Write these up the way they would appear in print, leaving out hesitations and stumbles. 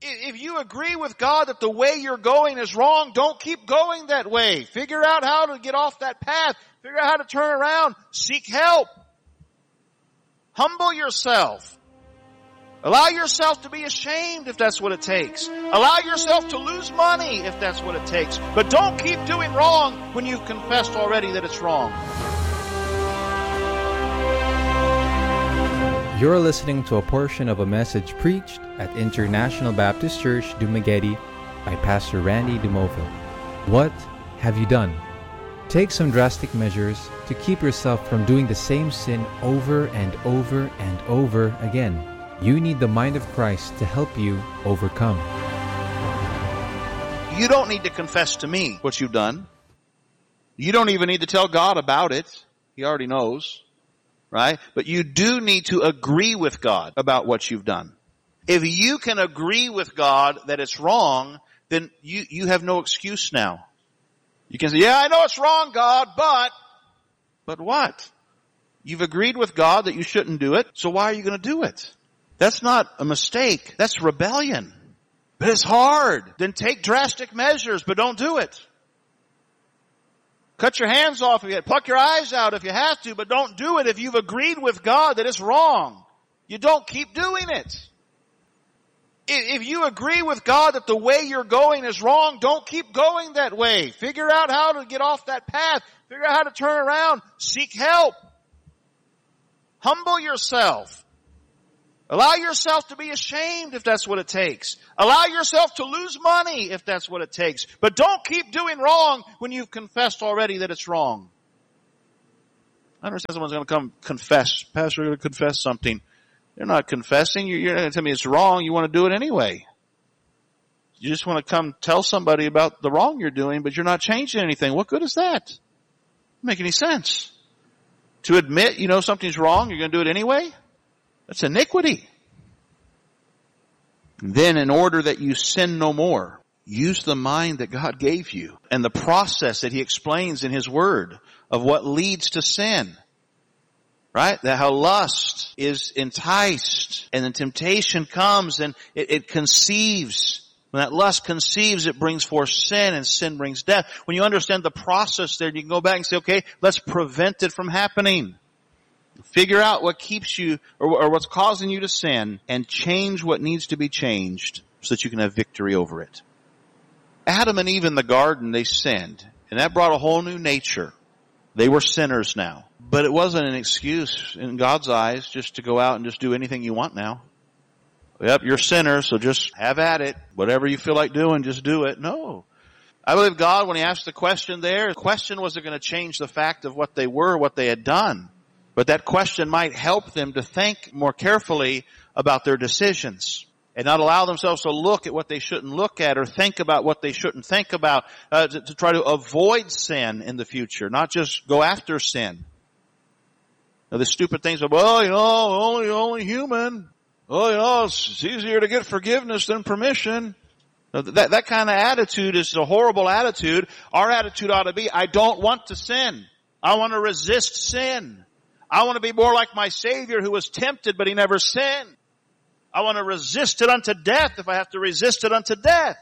If you agree with God that the way you're going is wrong, don't keep going that way. Figure out how to get off that path. Figure out how to turn around. Seek help. Humble yourself. Allow yourself to be ashamed if that's what it takes. Allow yourself to lose money if that's what it takes. But don't keep doing wrong when you've confessed already that it's wrong. You're listening to a portion of a message preached at International Baptist Church, Dumaguete by Pastor Randy Dumoville. What have you done? Take some drastic measures to keep yourself from doing the same sin over and over and over again. You need the mind of Christ to help you overcome. You don't need to confess to me what you've done. You don't even need to tell God about it. He already knows. Right? But you do need to agree with God about what you've done. If you can agree with God that it's wrong, then you have no excuse now. You can say, yeah, I know it's wrong, God, but what? You've agreed with God that you shouldn't do it, so why are you going to do it? That's not a mistake. That's rebellion. But it's hard. Then take drastic measures, but don't do it. Cut your hands off if you pluck your eyes out if you have to, but don't do it if you've agreed with God that it's wrong. You don't keep doing it. If you agree with God that the way you're going is wrong, don't keep going that way. Figure out how to get off that path. Figure out how to turn around. Seek help. Humble yourself. Allow yourself to be ashamed if that's what it takes. Allow yourself to lose money if that's what it takes. But don't keep doing wrong when you've confessed already that it's wrong. I understand someone's going to come confess. Pastor, you're going to confess something. They're not confessing. You're not going to tell me it's wrong. You want to do it anyway. You just want to come tell somebody about the wrong you're doing, but you're not changing anything. What good is that? Doesn't make any sense. To admit you know something's wrong, you're going to do it anyway? That's iniquity. Then in order that you sin no more, use the mind that God gave you and the process that He explains in His Word of what leads to sin. Right? That how lust is enticed and then temptation comes and it conceives. When that lust conceives, it brings forth sin and sin brings death. When you understand the process there, you can go back and say, okay, let's prevent it from happening. Figure out what keeps you or what's causing you to sin and change what needs to be changed so that you can have victory over it. Adam and Eve in the garden, they sinned, and that brought a whole new nature. They were sinners now. But it wasn't an excuse in God's eyes just to go out and just do anything you want now. Yep, you're sinners, so just have at it. Whatever you feel like doing, just do it. No. I believe God, when He asked the question there, the question wasn't going to change the fact of what they were, what they had done. But that question might help them to think more carefully about their decisions and not allow themselves to look at what they shouldn't look at or think about what they shouldn't think about to try to avoid sin in the future, not just go after sin. Now, the stupid things of, well, only human. Oh, it's easier to get forgiveness than permission. Now, that kind of attitude is a horrible attitude. Our attitude ought to be, I don't want to sin. I want to resist sin. I want to be more like my Savior who was tempted, but He never sinned. I want to resist it unto death if I have to resist it unto death.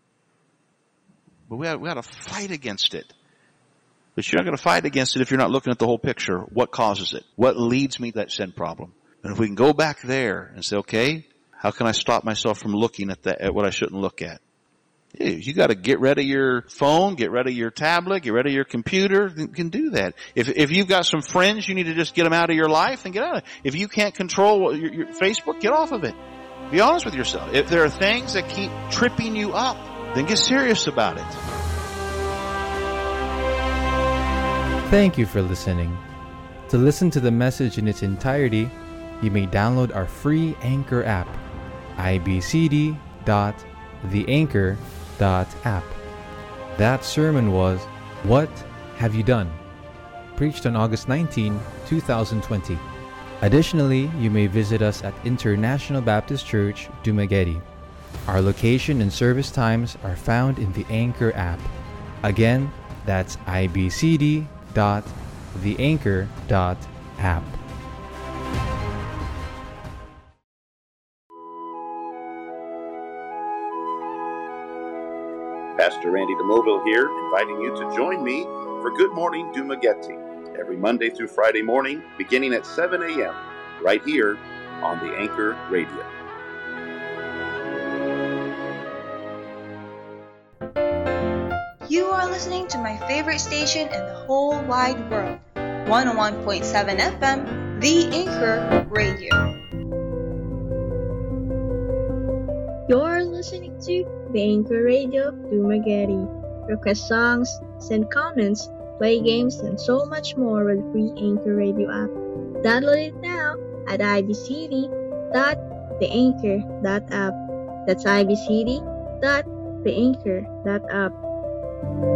But we got to fight against it. But you're not going to fight against it if you're not looking at the whole picture. What causes it? What leads me to that sin problem? And if we can go back there and say, okay, how can I stop myself from looking at what I shouldn't look at? You got to get rid of your phone, get rid of your tablet, get rid of your computer. You can do that. If you've got some friends, you need to just get them out of your life and get out of it. If you can't control your Facebook, get off of it. Be honest with yourself. If there are things that keep tripping you up, then get serious about it. Thank you for listening. To listen to the message in its entirety, you may download our free Anchor app, ibcd.theanchor.app. That sermon was, What Have You Done? Preached on August 19, 2020. Additionally, you may visit us at International Baptist Church, Dumaguete. Our location and service times are found in the Anchor app. Again, that's ibcd.theanchor.app. Pastor Randy DeMoville here, inviting you to join me for Good Morning Dumaguete every Monday through Friday morning, beginning at 7 a.m., right here on the Anchor Radio. You are listening to my favorite station in the whole wide world, 101.7 FM, The Anchor Radio. You're listening to The Anchor Radio Dumaguete. Request songs, send comments, play games, and so much more with the free Anchor Radio app. Download it now at ibcd.theanchor.app. That's ibcd.theanchor.app.